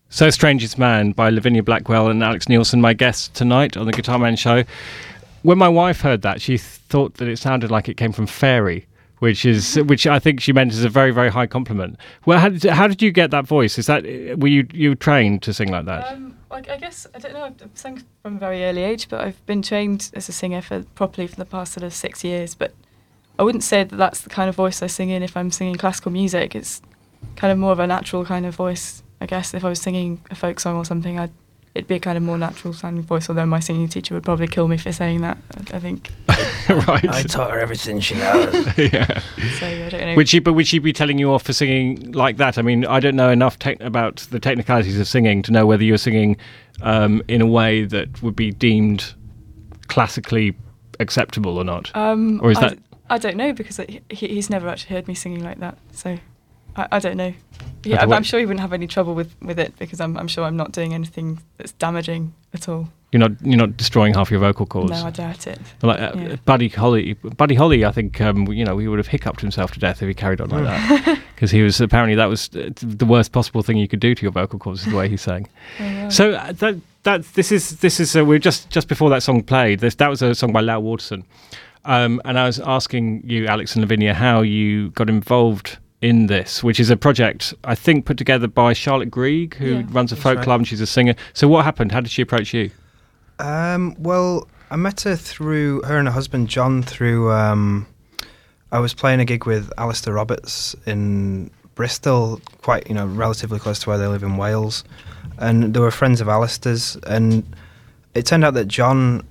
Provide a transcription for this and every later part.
So Strangest Man by Lavinia Blackwell and Alex Nielsen, my guests tonight on the Guitar Man Show. When my wife heard that, she thought that it sounded like it came from Fairy, which I think she meant as a very, very high compliment. Well, how did you get that voice? Were you trained to sing like that? I guess, I don't know, I've sung from a very early age, but I've been trained as a singer properly for the past sort of 6 years, but I wouldn't say that that's the kind of voice I sing in if I'm singing classical music. It's kind of more of a natural kind of voice, I guess. If I was singing a folk song or something, it'd be a kind of more natural sounding voice, although my singing teacher would probably kill me for saying that, I think. Right. I taught her everything she knows. Yeah. So I don't know. Would she be telling you off for singing like that? I mean, I don't know enough about the technicalities of singing to know whether you're singing in a way that would be deemed classically acceptable or not. Or is that... I don't know, because he's never actually heard me singing like that, so I don't know. Yeah, I'm sure he wouldn't have any trouble with it, because I'm sure I'm not doing anything that's damaging at all. You're not destroying half your vocal cords. No, I doubt it. Like Buddy Holly, I think he would have hiccuped himself to death if he carried on like that, because he was apparently that was the worst possible thing you could do to your vocal cords, is the way he sang. Oh, wow. So this is we're just before that song played. That was a song by Lau Waterson, and I was asking you, Alex and Lavinia, how you got involved in this, which is a project I think put together by Charlotte Grieg, who runs a folk club, and she's a singer. So what happened? How did she approach you? Well, I met her and her husband John through I was playing a gig with Alistair Roberts in Bristol, quite relatively close to where they live in Wales, and they were friends of Alistair's, and it turned out that John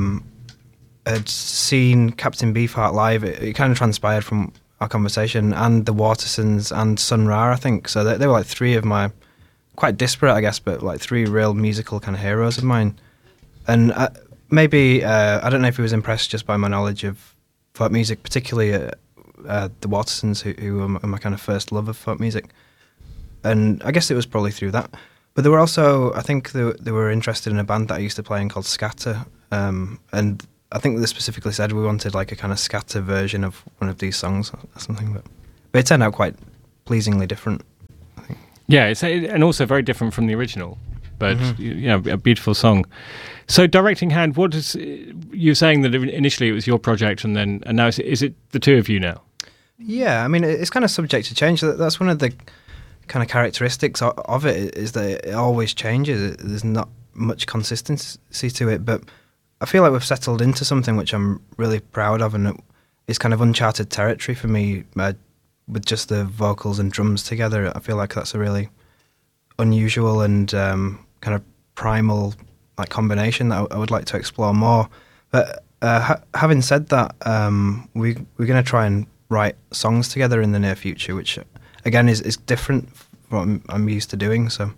had seen Captain Beefheart live. It kind of transpired from our conversation, and the Watersons and Sun Ra, I think. So they were like three of my, quite disparate, I guess, but like three real musical kind of heroes of mine. And maybe, I don't know if he was impressed just by my knowledge of folk music, particularly the Watersons, who were my kind of first love of folk music. And I guess it was probably through that. But they were also, I think they were interested in a band that I used to play in called Scatter. And I think they specifically said we wanted like a kind of scatter version of one of these songs or something, but it turned out quite pleasingly different, I think. Yeah, and also very different from the original, but a beautiful song. So Directing Hand, what is you saying that initially it was your project, and now is it the two of you now? Yeah, I mean it's kind of subject to change. That's one of the kind of characteristics of it, is that it always changes. There's not much consistency to it, but I feel like we've settled into something which I'm really proud of, and it's kind of uncharted territory for me, with just the vocals and drums together. I feel like that's a really unusual and kind of primal like combination that I would like to explore more. But having said that, we're going to try and write songs together in the near future, which again is different from what I'm used to doing. So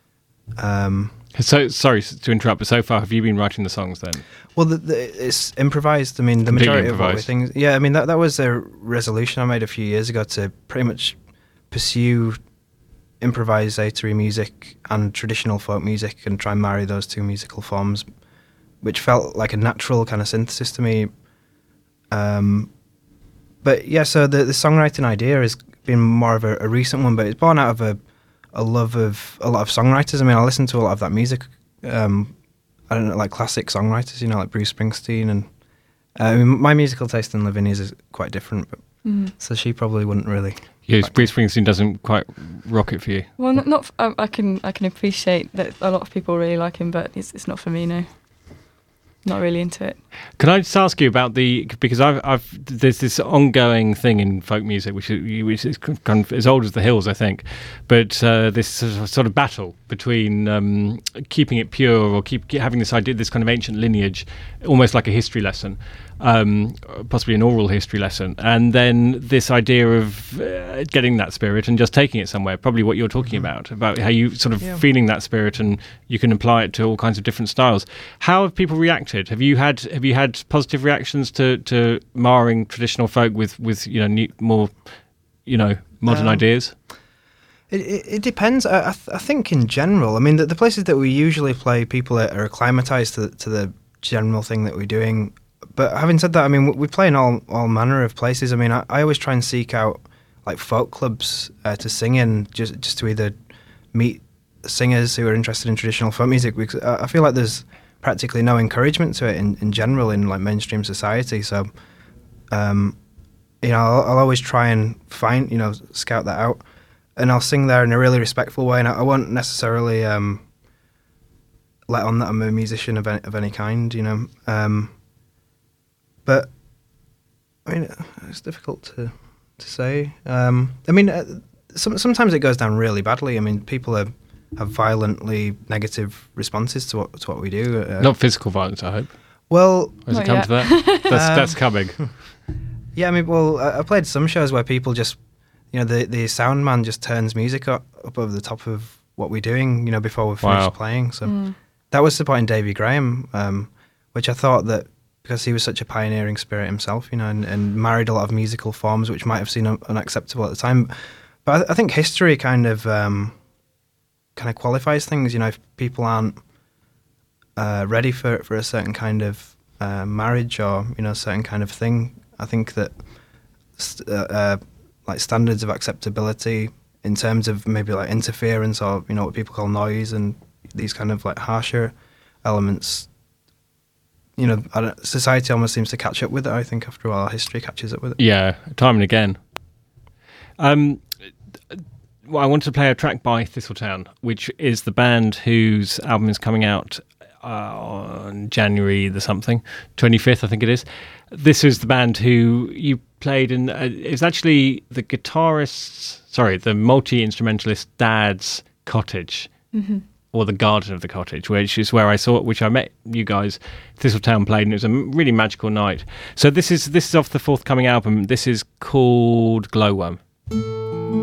sorry to interrupt, but so far have you been writing the songs then? Well, it's improvised. I mean, the majority of what we think. Yeah, I mean that was a resolution I made a few years ago to pretty much pursue improvisatory music and traditional folk music and try and marry those two musical forms, which felt like a natural kind of synthesis to me. But yeah, so the songwriting idea has been more of a recent one, but it's born out of a love of a lot of songwriters. I mean, I listen to a lot of that music. I don't know, like classic songwriters, like Bruce Springsteen, and I mean, my musical taste and Lavinia's is quite different, but so she probably wouldn't really. Yeah, Bruce Springsteen doesn't quite rock it for you. Well, not. I can appreciate that a lot of people really like him, but it's not for me. No, not really into it. Can I just ask you about because there's this ongoing thing in folk music which is kind of as old as the hills, I think, but this sort of battle between keeping it pure or having this idea, this kind of ancient lineage, almost like a history lesson, possibly an oral history lesson, and then this idea of getting that spirit and just taking it somewhere, probably what you're talking about how you sort of feeling that spirit and you can apply it to all kinds of different styles. How have people reacted? Have you had positive reactions to marring traditional folk with more modern ideas? It depends. I think in general, I mean, the places that we usually play, people are acclimatized to the general thing that we're doing. But having said that, I mean, we play in all manner of places. I mean, I always try and seek out like folk clubs to sing in, just to either meet singers who are interested in traditional folk music, because I feel like there's practically no encouragement to it in general in like mainstream society. So, I'll always try and find, scout that out, and I'll sing there in a really respectful way, and I won't necessarily let on that I'm a musician of any kind, but I mean, it's difficult to say. Sometimes it goes down really badly. I mean, people have violently negative responses to what we do. Not physical violence, I hope. Well, has it come to that? That's coming. Yeah, I played some shows where people just, the sound man just turns music up over the top of what we're doing, before we're finished playing. So that was supporting Davy Graham, which I thought that because he was such a pioneering spirit himself, and married a lot of musical forms which might have seemed unacceptable at the time. But I think history kind of qualifies things. If people aren't ready for a certain kind of marriage or a certain kind of thing, I think that like standards of acceptability in terms of maybe like interference or what people call noise and these kind of like harsher elements. Society almost seems to catch up with it. I think after a while, history catches up with it. Yeah, time and again. I wanted to play a track by Thistletown, which is the band whose album is coming out on January the 25th, I think it is. This is the band who you played in. It's actually the multi-instrumentalist dad's cottage. Mm-hmm. Or the garden of the cottage, which is where I met you guys. Thistletown played, and it was a really magical night. So this is off the forthcoming album. This is called Glowworm.